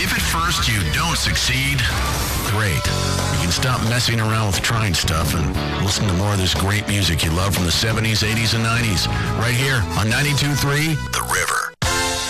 If at first you don't succeed, great. You can stop messing around with trying stuff and listen to more of this great music you love from the 70s, 80s, and 90s. Right here on 92.3 The River.